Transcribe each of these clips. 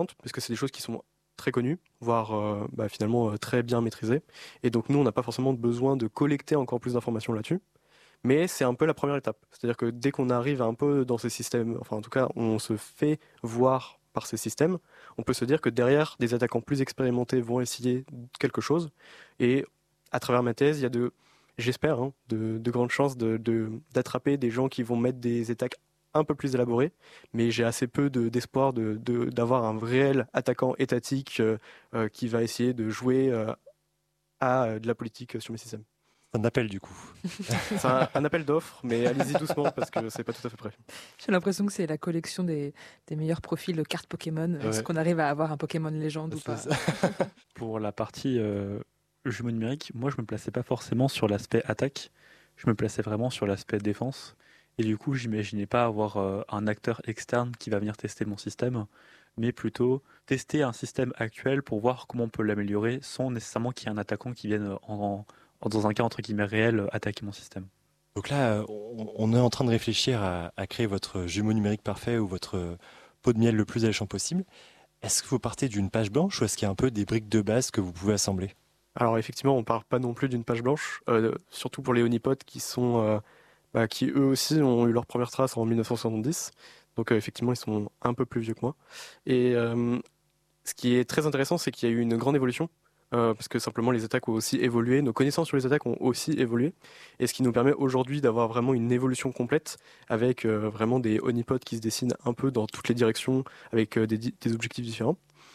parce que c'est des choses qui sont très connues, voire finalement très bien maîtrisées. Et donc nous, on n'a pas forcément besoin de collecter encore plus d'informations là-dessus. Mais c'est un peu la première étape. C'est-à-dire que dès qu'on arrive un peu dans ces systèmes, enfin en tout cas, on se fait voir par ces systèmes, on peut se dire que derrière, des attaquants plus expérimentés vont essayer quelque chose. Et à travers ma thèse, il y a j'espère, de grandes chances d'attraper des gens qui vont mettre des attaques un peu plus élaborées. Mais j'ai assez peu d'espoir d'avoir un réel attaquant étatique qui va essayer de jouer à de la politique sur mes systèmes. Un appel du coup. C'est un appel d'offres, mais allez-y doucement parce que c'est pas tout à fait prêt. J'ai l'impression que c'est la collection des meilleurs profils de cartes Pokémon. Ouais. Est-ce qu'on arrive à avoir un Pokémon légende ou pas? Pour la partie jumeaux numériques, moi je me plaçais pas forcément sur l'aspect attaque, je me plaçais vraiment sur l'aspect défense. Et du coup, j'imaginais pas avoir un acteur externe qui va venir tester mon système, mais plutôt tester un système actuel pour voir comment on peut l'améliorer sans nécessairement qu'il y ait un attaquant qui vienne dans un cas entre guillemets réel, attaquer mon système. Donc là, on est en train de réfléchir à créer votre jumeau numérique parfait ou votre pot de miel le plus alléchant possible. Est-ce que vous partez d'une page blanche ou est-ce qu'il y a un peu des briques de base que vous pouvez assembler? Alors effectivement, on part pas non plus d'une page blanche, surtout pour les honeypots qui eux aussi ont eu leur première trace en 1970. Donc effectivement, ils sont un peu plus vieux que moi. Et ce qui est très intéressant, c'est qu'il y a eu une grande évolution. Parce que simplement les attaques ont aussi évolué, nos connaissances sur les attaques ont aussi évolué, et ce qui nous permet aujourd'hui d'avoir vraiment une évolution complète avec vraiment des honeypots qui se dessinent un peu dans toutes les directions avec des objectifs différents.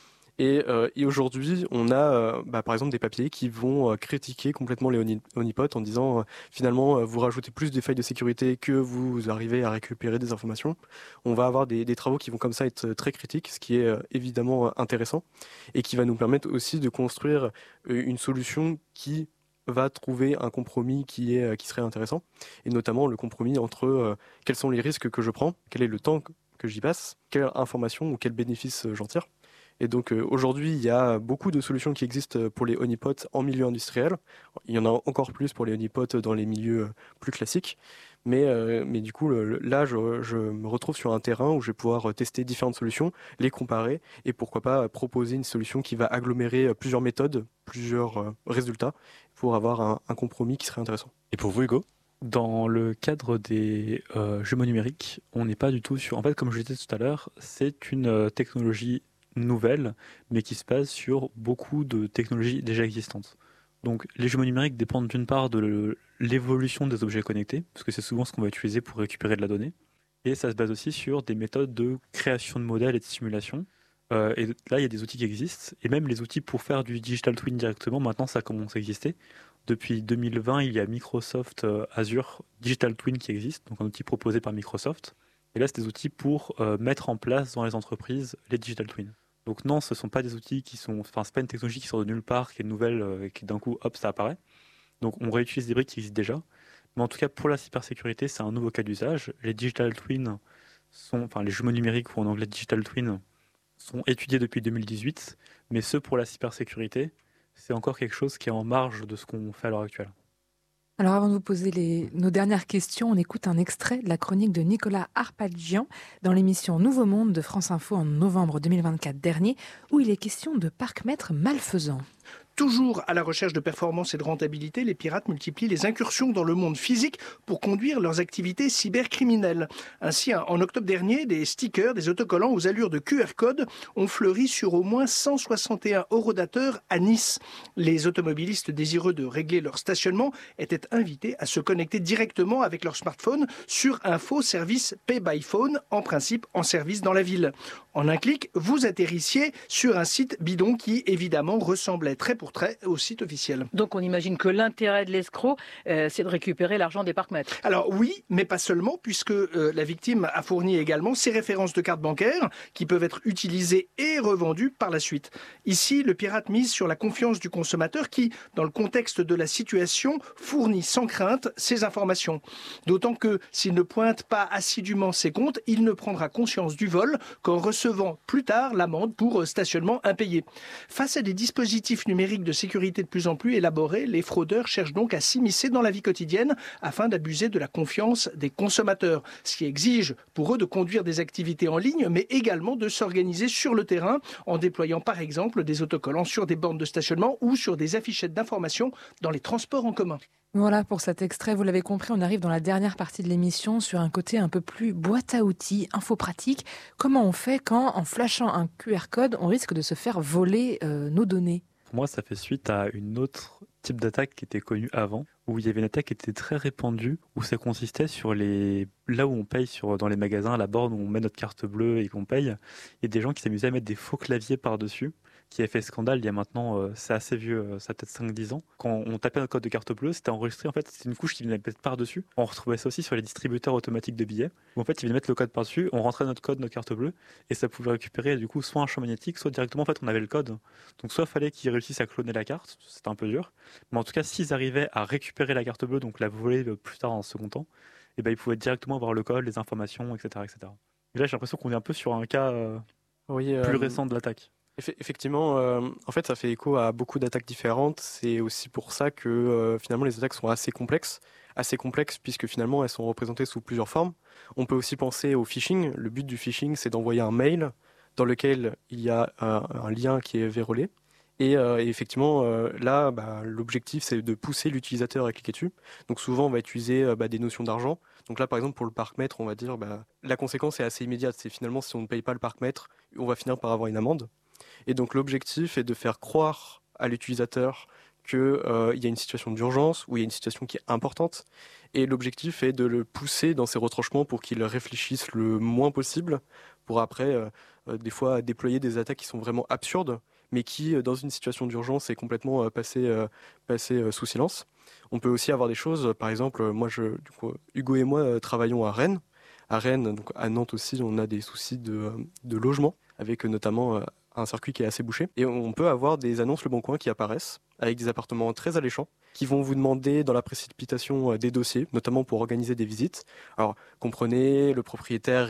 Et aujourd'hui, on a par exemple des papiers qui vont critiquer complètement les honeypots en disant finalement vous rajoutez plus de failles de sécurité que vous arrivez à récupérer des informations. On va avoir des travaux qui vont comme ça être très critiques, ce qui est évidemment intéressant et qui va nous permettre aussi de construire une solution qui va trouver un compromis qui serait intéressant, et notamment le compromis entre quels sont les risques que je prends, quel est le temps que j'y passe, quelle information ou quel bénéfice j'en tire. Et donc aujourd'hui, il y a beaucoup de solutions qui existent pour les honeypots en milieu industriel. Il y en a encore plus pour les honeypots dans les milieux plus classiques. Mais du coup, là, je me retrouve sur un terrain où je vais pouvoir tester différentes solutions, les comparer et pourquoi pas proposer une solution qui va agglomérer plusieurs méthodes, plusieurs résultats pour avoir un compromis qui serait intéressant. Et pour vous, Hugo ? Dans le cadre des jumeaux numériques, on n'est pas du tout sur... En fait, comme je le disais tout à l'heure, c'est une technologie nouvelle, mais qui se base sur beaucoup de technologies déjà existantes. Donc les jumeaux numériques dépendent d'une part de l'évolution des objets connectés, parce que c'est souvent ce qu'on va utiliser pour récupérer de la donnée, et ça se base aussi sur des méthodes de création de modèles et de simulation. Et là, il y a des outils qui existent, et même les outils pour faire du digital twin directement, maintenant ça commence à exister. Depuis 2020, il y a Microsoft Azure Digital Twin qui existe, donc un outil proposé par Microsoft. Et là, c'est des outils pour mettre en place dans les entreprises les digital twins. Donc non, ce ne sont pas des outils qui sont... Enfin, c'est pas une technologie qui sort de nulle part, qui est nouvelle, et qui d'un coup, hop, ça apparaît. Donc on réutilise des briques qui existent déjà. Mais en tout cas, pour la cybersécurité, c'est un nouveau cas d'usage. Les digital twins enfin les jumeaux numériques, ou en anglais digital twins, sont étudiés depuis 2018. Mais ceux pour la cybersécurité, c'est encore quelque chose qui est en marge de ce qu'on fait à l'heure actuelle. Alors avant de vous poser nos dernières questions, on écoute un extrait de la chronique de Nicolas Harpadjian dans l'émission Nouveau Monde de France Info en novembre 2024 dernier, où il est question de parcs-mètres malfaisants. Toujours à la recherche de performance et de rentabilité, les pirates multiplient les incursions dans le monde physique pour conduire leurs activités cybercriminelles. Ainsi, en octobre dernier, des stickers, des autocollants aux allures de QR code ont fleuri sur au moins 161 horodateurs à Nice. Les automobilistes désireux de régler leur stationnement étaient invités à se connecter directement avec leur smartphone sur un faux service Pay by Phone, en principe en service dans la ville. En un clic, vous atterrissiez sur un site bidon qui, évidemment, ressemblait très pour trait au site officiel. Donc on imagine que l'intérêt de l'escroc, c'est de récupérer l'argent des parcs-mètres. Alors oui, mais pas seulement, puisque la victime a fourni également ses références de carte bancaire qui peuvent être utilisées et revendues par la suite. Ici, le pirate mise sur la confiance du consommateur qui, dans le contexte de la situation, fournit sans crainte ces informations. D'autant que s'il ne pointe pas assidûment ses comptes, il ne prendra conscience du vol qu'en recevant percevant plus tard l'amende pour stationnement impayé. Face à des dispositifs numériques de sécurité de plus en plus élaborés, les fraudeurs cherchent donc à s'immiscer dans la vie quotidienne afin d'abuser de la confiance des consommateurs, ce qui exige pour eux de conduire des activités en ligne, mais également de s'organiser sur le terrain en déployant par exemple des autocollants sur des bornes de stationnement ou sur des affichettes d'information dans les transports en commun. Voilà pour cet extrait, vous l'avez compris, on arrive dans la dernière partie de l'émission sur un côté un peu plus boîte à outils, info pratique. Comment on fait quand, en flashant un QR code, on risque de se faire voler nos données ? Pour moi, ça fait suite à une autre type d'attaque qui était connue avant, où il y avait une attaque qui était très répandue, où ça consistait sur là où on paye dans les magasins, à la borne où on met notre carte bleue et qu'on paye, il y a des gens qui s'amusaient à mettre des faux claviers par-dessus, qui a fait scandale il y a maintenant, c'est assez vieux, ça a peut-être 5-10 ans. Quand on tapait notre code de carte bleue, c'était enregistré, en fait, c'était une couche qui venait mettre par-dessus. On retrouvait ça aussi sur les distributeurs automatiques de billets, où en fait, ils venaient mettre le code par-dessus, on rentrait notre code, notre carte bleue, et ça pouvait récupérer du coup soit un champ magnétique, soit directement, en fait, on avait le code. Donc soit il fallait qu'ils réussissent à cloner la carte, c'était un peu dur, mais en tout cas, s'ils arrivaient à récupérer la carte bleue, donc la voler plus tard en second temps, et ben, ils pouvaient directement avoir le code, les informations, etc., etc. Et là, j'ai l'impression qu'on est un peu sur un cas plus récent de l'attaque. Effectivement, en fait, ça fait écho à beaucoup d'attaques différentes. C'est aussi pour ça que finalement les attaques sont assez complexes puisque finalement elles sont représentées sous plusieurs formes. On peut aussi penser au phishing. Le but du phishing, c'est d'envoyer un mail dans lequel il y a un lien qui est vérolé. Et effectivement, là, l'objectif, c'est de pousser l'utilisateur à cliquer dessus. Donc souvent, on va utiliser des notions d'argent. Donc là, par exemple, pour le parc-mètre, on va dire, la conséquence est assez immédiate. C'est finalement, si on ne paye pas le parc-mètre, on va finir par avoir une amende. Et donc l'objectif est de faire croire à l'utilisateur qu'il y a une situation d'urgence ou il y a une situation qui est importante. Et l'objectif est de le pousser dans ses retranchements pour qu'il réfléchisse le moins possible, pour après, des fois, déployer des attaques qui sont vraiment absurdes, mais qui, dans une situation d'urgence, est complètement passé sous silence. On peut aussi avoir des choses, par exemple, Hugo et moi travaillons à Rennes. À Rennes, donc à Nantes aussi, on a des soucis de logement, avec notamment un circuit qui est assez bouché. Et on peut avoir des annonces Le Bon Coin qui apparaissent, avec des appartements très alléchants, qui vont vous demander dans la précipitation des dossiers, notamment pour organiser des visites. Alors, comprenez, le propriétaire,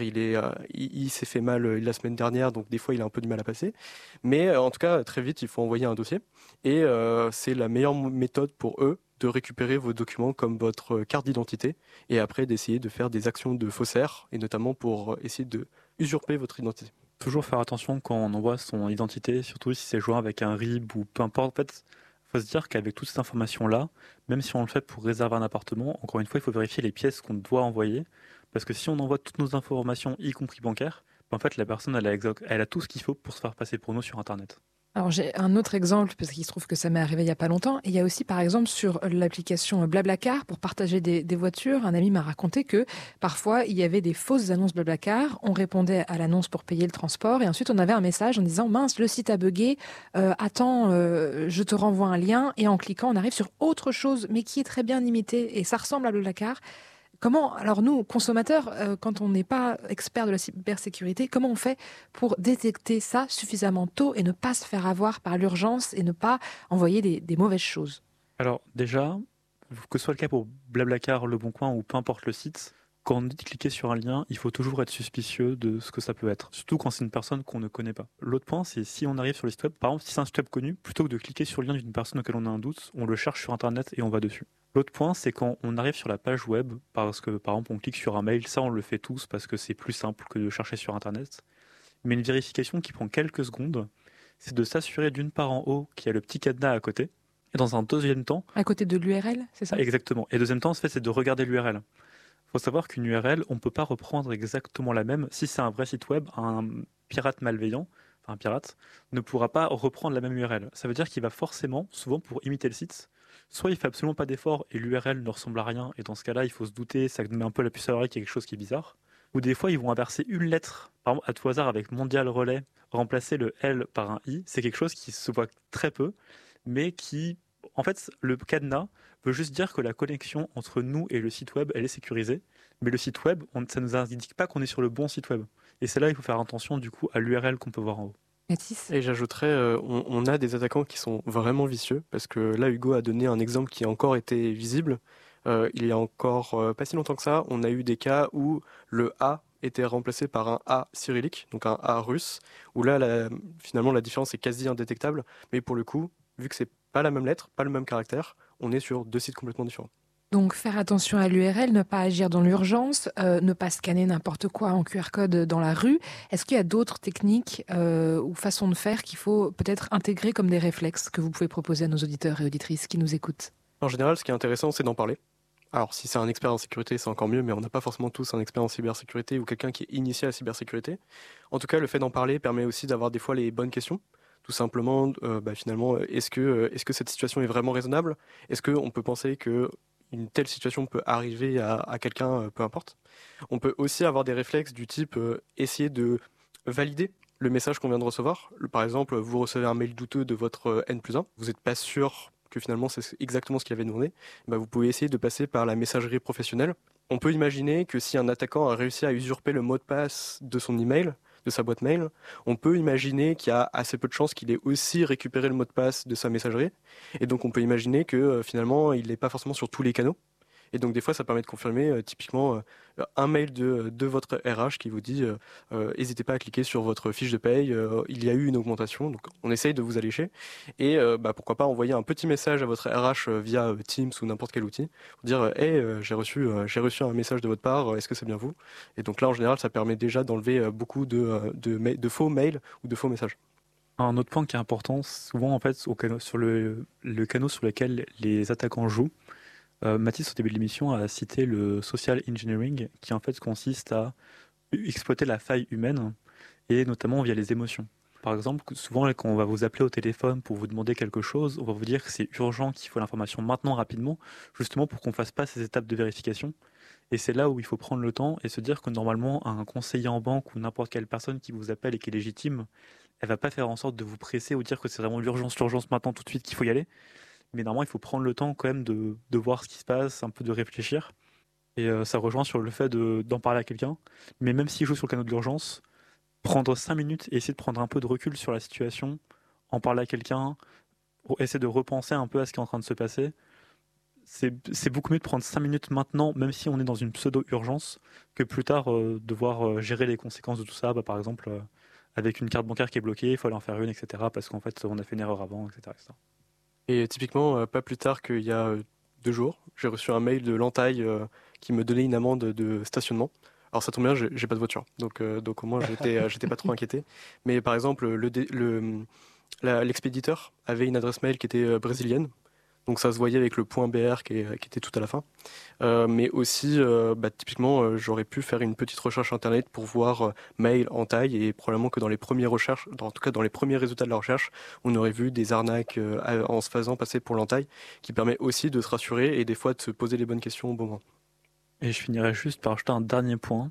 il s'est fait mal la semaine dernière, donc des fois, il a un peu du mal à passer. Mais en tout cas, très vite, il faut envoyer un dossier. Et c'est la meilleure méthode pour eux de récupérer vos documents comme votre carte d'identité et après d'essayer de faire des actions de faussaires, et notamment pour essayer de usurper votre identité. Toujours faire attention quand on envoie son identité, surtout si c'est joué avec un RIB ou peu importe. En fait, il faut se dire qu'avec toutes ces informations-là, même si on le fait pour réserver un appartement, encore une fois, il faut vérifier les pièces qu'on doit envoyer. Parce que si on envoie toutes nos informations, y compris bancaires, en fait, la personne, elle a tout ce qu'il faut pour se faire passer pour nous sur Internet. Alors j'ai un autre exemple, parce qu'il se trouve que ça m'est arrivé il n'y a pas longtemps. Et il y a aussi, par exemple, sur l'application Blablacar, pour partager des voitures, un ami m'a raconté que parfois, il y avait des fausses annonces Blablacar. On répondait à l'annonce pour payer le transport. Et ensuite, on avait un message en disant « Mince, le site a bugué. Attends, je te renvoie un lien. » Et en cliquant, on arrive sur autre chose, mais qui est très bien imité. Et ça ressemble à Blablacar. Alors nous, consommateurs, quand on n'est pas expert de la cybersécurité, comment on fait pour détecter ça suffisamment tôt et ne pas se faire avoir par l'urgence et ne pas envoyer des mauvaises choses ? Alors déjà, que ce soit le cas pour Blablacar, Le Bon Coin ou peu importe le site, quand on dit cliquer sur un lien, il faut toujours être suspicieux de ce que ça peut être, surtout quand c'est une personne qu'on ne connaît pas. L'autre point, c'est si on arrive sur le site web, par exemple si c'est un site web connu, plutôt que de cliquer sur le lien d'une personne auquel on a un doute, on le cherche sur Internet et on va dessus. L'autre point, c'est quand on arrive sur la page web, parce que par exemple on clique sur un mail, ça on le fait tous parce que c'est plus simple que de chercher sur Internet. Mais une vérification qui prend quelques secondes, c'est de s'assurer d'une part en haut qu'il y a le petit cadenas à côté, et dans un deuxième temps... À côté de l'URL, c'est ça ? Exactement. Et deuxième temps, c'est de regarder l'URL. Il faut savoir qu'une URL, on ne peut pas reprendre exactement la même. Si c'est un vrai site web, un pirate malveillant, enfin un pirate, ne pourra pas reprendre la même URL. Ça veut dire qu'il va forcément, souvent pour imiter le site, soit il fait absolument pas d'effort et l'URL ne ressemble à rien, et dans ce cas-là, il faut se douter, ça met un peu la puce à l'oreille qu'il y a quelque chose qui est bizarre. Ou des fois, ils vont inverser une lettre, par exemple, à tout hasard avec Mondial Relais, remplacer le L par un I. C'est quelque chose qui se voit très peu, mais qui, en fait, le cadenas veut juste dire que la connexion entre nous et le site web, elle est sécurisée. Mais le site web, ça ne nous indique pas qu'on est sur le bon site web. Et c'est là il faut faire attention, du coup, à l'URL qu'on peut voir en haut. Mathis ? Et j'ajouterais, on a des attaquants qui sont vraiment vicieux, parce que là, Hugo a donné un exemple qui a encore été visible. Il y a encore pas si longtemps que ça, on a eu des cas où le A été remplacé par un A cyrillique, donc un A russe, où là, finalement, la différence est quasi indétectable, mais pour le coup, vu que c'est pas la même lettre, pas le même caractère, on est sur 2 sites complètement différents. Donc faire attention à l'URL, ne pas agir dans l'urgence, ne pas scanner n'importe quoi en QR code dans la rue. Est-ce qu'il y a d'autres techniques ou façons de faire qu'il faut peut-être intégrer comme des réflexes que vous pouvez proposer à nos auditeurs et auditrices qui nous écoutent? En général, ce qui est intéressant, c'est d'en parler. Alors, si c'est un expert en sécurité, c'est encore mieux, mais on n'a pas forcément tous un expert en cybersécurité ou quelqu'un qui est initié à la cybersécurité. En tout cas, le fait d'en parler permet aussi d'avoir des fois les bonnes questions. Tout simplement, finalement, est-ce que cette situation est vraiment raisonnable? Est-ce qu'on peut penser que une telle situation peut arriver à quelqu'un, peu importe? On peut aussi avoir des réflexes du type essayer de valider le message qu'on vient de recevoir. Par exemple, vous recevez un mail douteux de votre N+1, vous n'êtes pas sûr que finalement c'est exactement ce qu'il avait demandé, vous pouvez essayer de passer par la messagerie professionnelle. On peut imaginer que si un attaquant a réussi à usurper le mot de passe de son email, de sa boîte mail, on peut imaginer qu'il y a assez peu de chances qu'il ait aussi récupéré le mot de passe de sa messagerie. Et donc on peut imaginer que finalement il n'est pas forcément sur tous les canaux. Et donc des fois ça permet de confirmer typiquement un mail de votre RH qui vous dit n'hésitez pas à cliquer sur votre fiche de paye, il y a eu une augmentation, donc on essaye de vous allécher. Et pourquoi pas envoyer un petit message à votre RH via Teams ou n'importe quel outil pour dire hey, j'ai reçu un message de votre part, est-ce que c'est bien vous? Et donc là en général ça permet déjà d'enlever beaucoup de faux mails ou de faux messages. Un autre point qui est important, souvent en fait sur le canal sur lequel les attaquants jouent, Mathis, au début de l'émission, a cité le social engineering, qui en fait consiste à exploiter la faille humaine, et notamment via les émotions. Par exemple, souvent quand on va vous appeler au téléphone pour vous demander quelque chose, on va vous dire que c'est urgent, qu'il faut l'information maintenant, rapidement, justement pour qu'on ne fasse pas ces étapes de vérification. Et c'est là où il faut prendre le temps et se dire que normalement, un conseiller en banque ou n'importe quelle personne qui vous appelle et qui est légitime, elle va pas faire en sorte de vous presser ou dire que c'est vraiment l'urgence maintenant, tout de suite, qu'il faut y aller. Mais normalement, il faut prendre le temps quand même de voir ce qui se passe, un peu de réfléchir. Et ça rejoint sur le fait d'en parler à quelqu'un. Mais même s'il joue sur le canal de l'urgence, prendre 5 minutes et essayer de prendre un peu de recul sur la situation, en parler à quelqu'un, essayer de repenser un peu à ce qui est en train de se passer. C'est beaucoup mieux de prendre 5 minutes maintenant, même si on est dans une pseudo-urgence, que plus tard devoir gérer les conséquences de tout ça. Par exemple, avec une carte bancaire qui est bloquée, il faut aller en faire une, etc. Parce qu'en fait, on a fait une erreur avant, etc. etc. Et typiquement, pas plus tard qu'il y a 2 jours, j'ai reçu un mail de l'entaille qui me donnait une amende de stationnement. Alors ça tombe bien, j'ai pas de voiture, donc au moins j'étais pas trop inquiété. Mais par exemple, l'expéditeur avait une adresse mail qui était brésilienne, donc ça se voyait avec le .br qui était tout à la fin. Mais aussi, typiquement, j'aurais pu faire une petite recherche internet pour voir mail en taille, et probablement que dans les premières recherches, en tout cas dans les premiers résultats de la recherche, on aurait vu des arnaques en se faisant passer pour l'entaille, qui permet aussi de se rassurer et des fois de se poser les bonnes questions au bon moment. Et je finirai juste par ajouter un dernier point.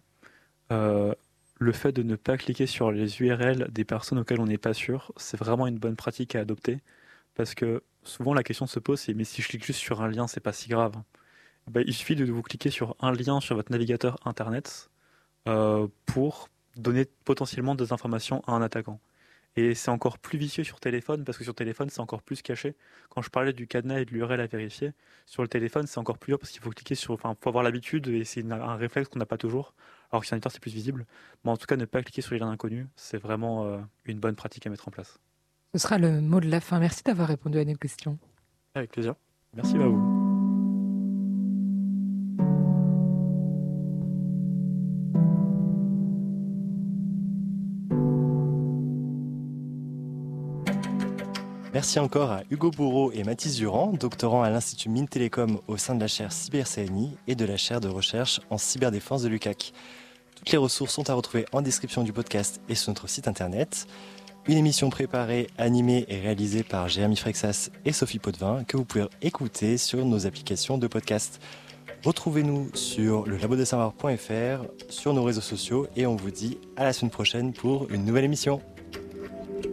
Le fait de ne pas cliquer sur les URL des personnes auxquelles on n'est pas sûr, c'est vraiment une bonne pratique à adopter. Parce que souvent la question se pose, c'est mais si je clique juste sur un lien, c'est pas si grave. Il suffit de vous cliquer sur un lien sur votre navigateur internet pour donner potentiellement des informations à un attaquant. Et c'est encore plus vicieux sur téléphone, parce que sur téléphone, c'est encore plus caché. Quand je parlais du cadenas et de l'URL à vérifier, sur le téléphone, c'est encore plus dur parce qu'il faut cliquer sur. Enfin, faut avoir l'habitude et c'est un réflexe qu'on n'a pas toujours. Alors que sur un éditeur, c'est plus visible. Mais en tout cas, ne pas cliquer sur les liens inconnus, c'est vraiment une bonne pratique à mettre en place. Ce sera le mot de la fin. Merci d'avoir répondu à nos questions. Avec plaisir. Merci à vous. Merci encore à Hugo Bourreau et Mathis Durand, doctorants à l'Institut Mines Télécom au sein de la chaire Cyber-CNI et de la chaire de recherche en cyberdéfense de l'UQAC. Toutes les ressources sont à retrouver en description du podcast et sur notre site internet. Une émission préparée, animée et réalisée par Jérémy Frexas et Sophie Potvin que vous pouvez écouter sur nos applications de podcast. Retrouvez-nous sur le labodesavoir.fr, sur nos réseaux sociaux et on vous dit à la semaine prochaine pour une nouvelle émission.